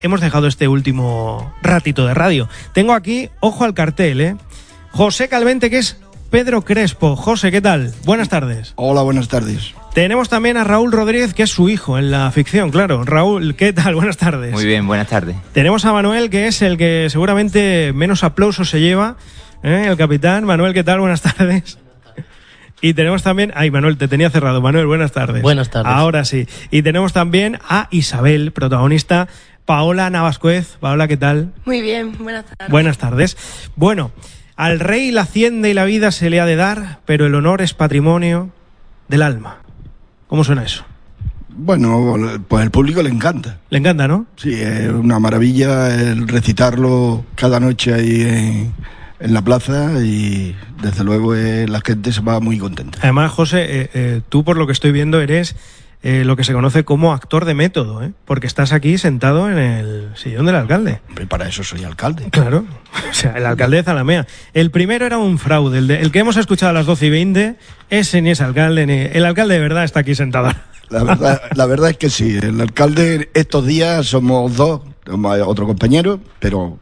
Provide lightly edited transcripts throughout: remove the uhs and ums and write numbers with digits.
hemos dejado este último ratito de radio. Tengo aquí, ojo al cartel, José Calvente, que es Pedro Crespo. José, ¿qué tal? Buenas tardes. Hola, buenas tardes. Tenemos también a Raúl Rodríguez, que es su hijo en la ficción, claro. Raúl, ¿qué tal? Buenas tardes. Muy bien, buenas tardes. Tenemos a Manuel, que es el que seguramente menos aplausos se lleva, el capitán. Manuel, ¿qué tal? Buenas tardes. Y tenemos también... Ay, Manuel, te tenía cerrado. Manuel, buenas tardes. Buenas tardes. Ahora sí. Y tenemos también a Isabel, protagonista, Paola Navascuez. Paola, ¿qué tal? Muy bien, buenas tardes. Buenas tardes. Bueno, al rey la hacienda y la vida se le ha de dar, pero el honor es patrimonio del alma. ¿Cómo suena eso? Bueno, pues al público le encanta. Le encanta, ¿no? Sí, es una maravilla el recitarlo cada noche ahí en la plaza y desde luego la gente se va muy contenta. Además, José, tú por lo que estoy viendo eres lo que se conoce como actor de método, porque estás aquí sentado en el sillón del alcalde. Y para eso soy alcalde. Claro, o sea, el alcalde de Zalamea. El primero era un fraude, el que hemos escuchado a las 12:20, ese ni es alcalde, ni el alcalde de verdad está aquí sentado. La verdad es que sí, el alcalde estos días somos dos, otro compañero, pero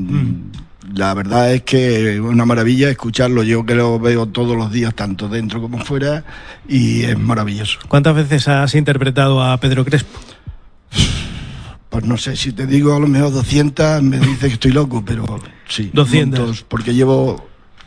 la verdad es que es una maravilla escucharlo. Yo que lo veo todos los días, tanto dentro como fuera, y es maravilloso. ¿Cuántas veces has interpretado a Pedro Crespo? Pues no sé, si te digo a lo mejor 200, me dices que estoy loco, pero sí. 200. Montos, porque llevo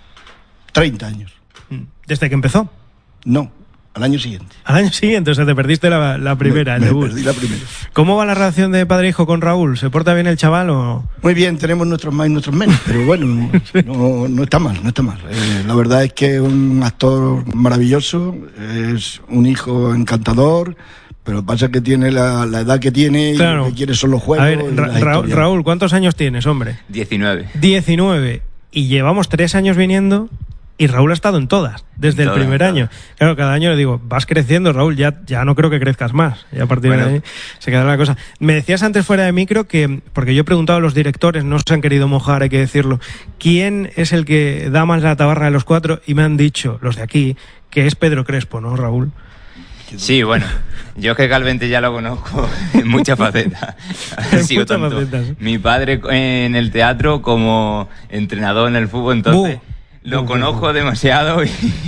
30 años. ¿Desde que empezó? No, al año siguiente. Al año siguiente, o sea, te perdiste la primera, el debut. Perdí la primera. ¿Cómo va la relación de padre e hijo con Raúl? ¿Se porta bien el chaval o...? Muy bien, tenemos nuestros más y nuestros menos, pero bueno, no está mal, no está mal. La verdad es que es un actor maravilloso, es un hijo encantador, pero pasa que tiene la edad que tiene, claro, y lo que quiere son los juegos. A ver, Raúl, ¿cuántos años tienes, hombre? 19. 19. Y llevamos 3 años viniendo... Y Raúl ha estado en todas, desde el primer año. Claro, cada año le digo, vas creciendo, Raúl, ya no creo que crezcas más. Y a partir de ahí se quedará la cosa. Me decías antes fuera de micro que, porque yo he preguntado a los directores, no se han querido mojar, hay que decirlo, ¿quién es el que da más la tabarra de los 4? Y me han dicho, los de aquí, que es Pedro Crespo, ¿no, Raúl? Sí, bueno, yo es que Calvente ya lo conozco en muchas facetas. Ha sido tanto mi padre en el teatro como entrenador en el fútbol, entonces... Lo conozco demasiado y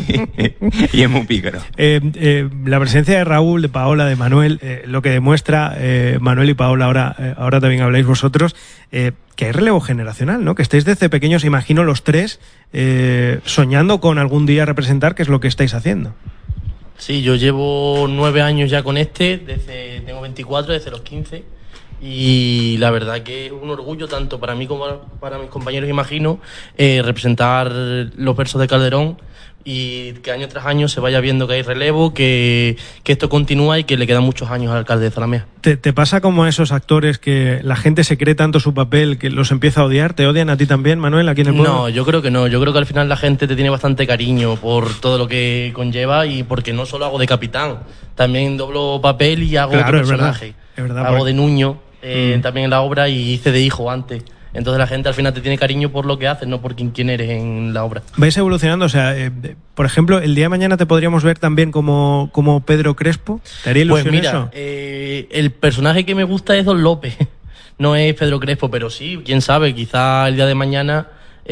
es muy pícaro. La presencia de Raúl, de Paola, de Manuel, lo que demuestra, Manuel y Paola, ahora también habláis vosotros, que hay relevo generacional, ¿no? Que estáis desde pequeños, imagino los tres, soñando con algún día representar, que es lo que estáis haciendo. Sí, yo llevo 9 años ya con tengo 24 desde los 15. Y la verdad que es un orgullo tanto para mí como para mis compañeros, imagino, representar los versos de Calderón y que año tras año se vaya viendo que hay relevo, que esto continúa y que le quedan muchos años al alcalde de Zalamea. ¿Te pasa como a esos actores que la gente se cree tanto su papel que los empieza a odiar? ¿Te odian a ti también, Manuel, aquí en el pueblo? No, yo creo que no. Yo creo que al final la gente te tiene bastante cariño por todo lo que conlleva y porque no solo hago de capitán, también doblo papel y hago otro personaje. Es verdad, hago de Nuño. También en la obra y hice de hijo antes. Entonces la gente al final te tiene cariño por lo que haces, no por quién eres en la obra. ¿Vais evolucionando? O sea, por ejemplo, el día de mañana te podríamos ver también como Pedro Crespo. ¿Te haría ilusión pues mira, eso? El personaje que me gusta es Don López. No es Pedro Crespo, pero sí, quién sabe, quizá el día de mañana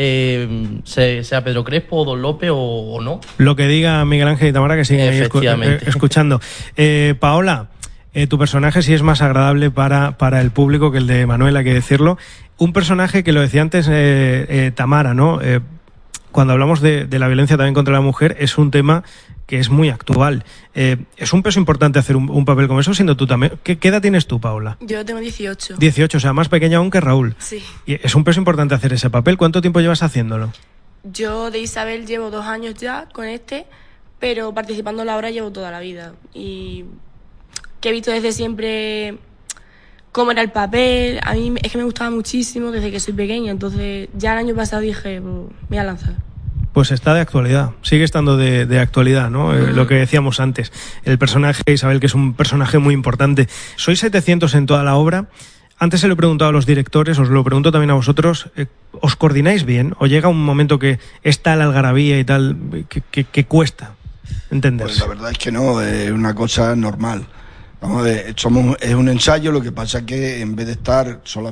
sea Pedro Crespo o Don López o no. Lo que diga Miguel Ángel y Tamara, que siguen escuchando. Paola, tu personaje sí es más agradable para el público que el de Manuel, hay que decirlo. Un personaje que lo decía antes Tamara, ¿no? Cuando hablamos de la violencia también contra la mujer, es un tema que es muy actual. Es un peso importante hacer un papel como eso, siendo tú también. ¿Qué edad tienes tú, Paola? Yo tengo 18. 18, o sea, más pequeña aún que Raúl. Sí. Y es un peso importante hacer ese papel. ¿Cuánto tiempo llevas haciéndolo? Yo de Isabel llevo 2 años ya con pero participando en la obra llevo toda la vida. Y que he visto desde siempre cómo era el papel. A mí es que me gustaba muchísimo desde que soy pequeña, entonces ya el año pasado dije, pues, me voy a lanzar. Pues está de actualidad, sigue estando de actualidad, ¿no? Lo que decíamos antes, el personaje de Isabel, que es un personaje muy importante. Sois 700 en toda la obra. Antes se lo he preguntado a los directores, os lo pregunto también a vosotros. ¿Os coordináis bien? ¿O llega un momento que es tal algarabía y tal que cuesta entenderse? Pues la verdad es que no, es una cosa normal. Vamos a ver, es un ensayo, lo que pasa es que en vez de estar solamente